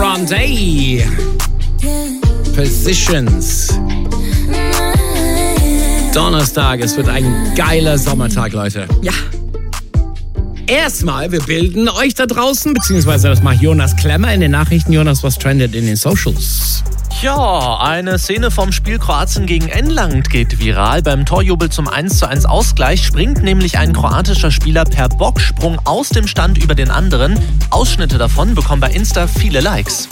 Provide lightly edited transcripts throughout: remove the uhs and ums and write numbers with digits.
Grande. Positions. Donnerstag, es wird ein geiler Sommertag, Leute. Ja. Erstmal, wir bilden euch da draußen, beziehungsweise das macht Jonas Klemmer in den Nachrichten. Jonas, was trendet in den Socials? Ja, eine Szene vom Spiel Kroatien gegen England geht viral. Beim Torjubel zum 1:1 Ausgleich springt nämlich ein kroatischer Spieler per Bocksprung aus dem Stand über den anderen. Ausschnitte davon bekommen bei Insta viele Likes.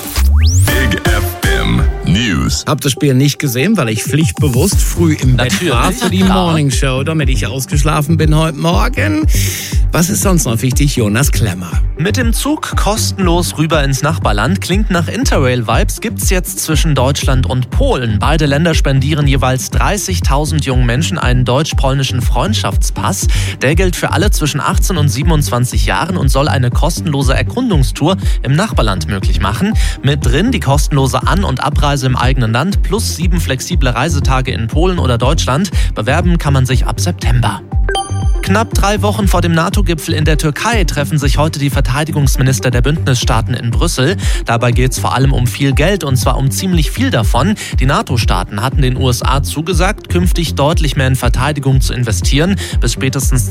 Big FM News. Hab das Spiel nicht gesehen, weil ich pflichtbewusst früh im Bett war für die Morning Show, damit ich ausgeschlafen bin heute Morgen. Was ist sonst noch wichtig? Jonas Klemmer. Mit dem Zug kostenlos rüber ins Nachbarland klingt nach Interrail-Vibes, gibt's jetzt zwischen Deutschland und Polen. Beide Länder spendieren jeweils 30.000 jungen Menschen einen deutsch-polnischen Freundschaftspass. Der gilt für alle zwischen 18 und 27 Jahren und soll eine kostenlose Erkundungstour im Nachbarland möglich machen. Mit drin die kostenlose An- und Abreise im eigenen Land plus 7 flexible Reisetage in Polen oder Deutschland. Bewerben kann man sich ab September. Knapp 3 Wochen vor dem NATO-Gipfel in der Türkei treffen sich heute die Verteidigungsminister der Bündnisstaaten in Brüssel. Dabei geht es vor allem um viel Geld und zwar um ziemlich viel davon. Die NATO-Staaten hatten den USA zugesagt, künftig deutlich mehr in Verteidigung zu investieren. Bis spätestens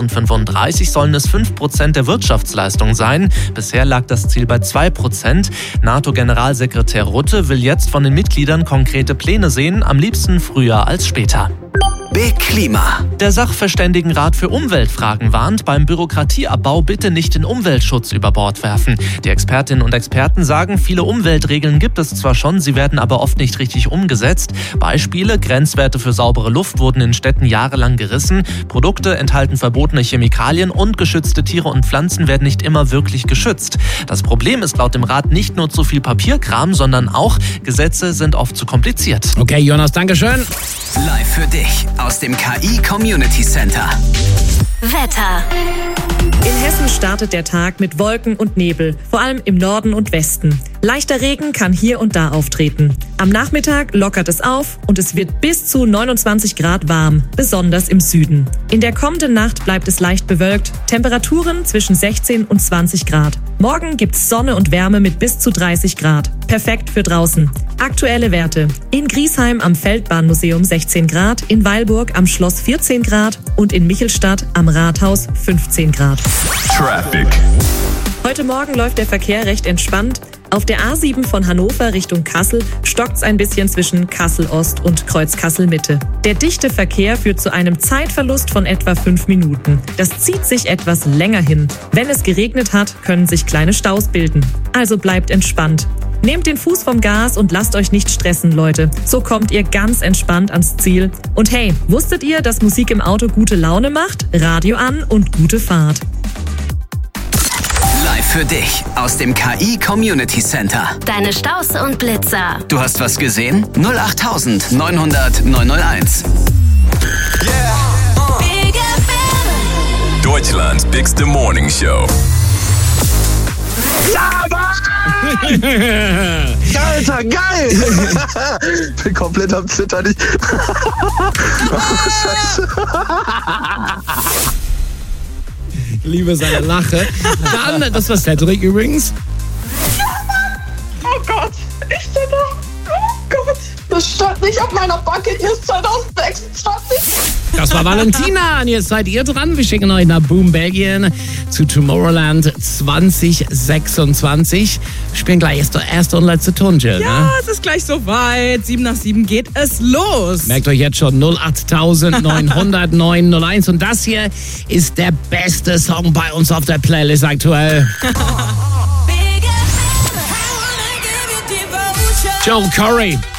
2035 sollen es 5% der Wirtschaftsleistung sein. Bisher lag das Ziel bei 2%. NATO-Generalsekretär Rutte will jetzt von den Mitgliedern konkrete Pläne sehen, am liebsten früher als später. Big Klima. Der Sachverständigenrat für Umweltfragen warnt, beim Bürokratieabbau bitte nicht den Umweltschutz über Bord werfen. Die Expertinnen und Experten sagen, viele Umweltregeln gibt es zwar schon, sie werden aber oft nicht richtig umgesetzt. Beispiele: Grenzwerte für saubere Luft wurden in Städten jahrelang gerissen, Produkte enthalten verbotene Chemikalien und geschützte Tiere und Pflanzen werden nicht immer wirklich geschützt. Das Problem ist laut dem Rat nicht nur zu viel Papierkram, sondern auch, Gesetze sind oft zu kompliziert. Okay, Jonas, dankeschön. Live für dich aus dem KI Community Center. Wetter. In Hessen startet der Tag mit Wolken und Nebel, vor allem im Norden und Westen. Leichter Regen kann hier und da auftreten. Am Nachmittag lockert es auf und es wird bis zu 29 Grad warm, besonders im Süden. In der kommenden Nacht bleibt es leicht bewölkt, Temperaturen zwischen 16 und 20 Grad. Morgen gibt's Sonne und Wärme mit bis zu 30 Grad. Perfekt für draußen. Aktuelle Werte: in Griesheim am Feldbahnmuseum 16 Grad, in Weilburg am Schloss 14 Grad und in Michelstadt am Rathaus 15 Grad. Traffic. Heute Morgen läuft der Verkehr recht entspannt. Auf der A7 von Hannover Richtung Kassel stockt's ein bisschen zwischen Kassel-Ost und Kreuz-Kassel-Mitte. Der dichte Verkehr führt zu einem Zeitverlust von etwa 5 Minuten. Das zieht sich etwas länger hin. Wenn es geregnet hat, können sich kleine Staus bilden. Also bleibt entspannt. Nehmt den Fuß vom Gas und lasst euch nicht stressen, Leute. So kommt ihr ganz entspannt ans Ziel. Und hey, wusstet ihr, dass Musik im Auto gute Laune macht? Radio an und gute Fahrt. Live für dich aus dem KI Community Center. Deine Staus und Blitzer. Du hast was gesehen? 08000 900 901. Big FM. Deutschlands bigste Morning Show. Alter, geil! Bin komplett am Zittern. Scheiße. Ich liebe seine Lache. Dann, das war Cedric übrigens. Oh Gott, ich bin doch. Oh Gott, das stand nicht auf meiner Bucketlist 2026. Das war Valentina und jetzt seid ihr dran. Wir schicken euch nach Boom Belgien zu Tomorrowland 2026. Wir spielen gleich erste und letzte Ton, Jill. Ja, ne? es ist gleich soweit. 7 nach 7 geht es los. Merkt euch jetzt schon 08000 900 901. Und das hier ist der beste Song bei uns auf der Playlist aktuell. Joel Corey.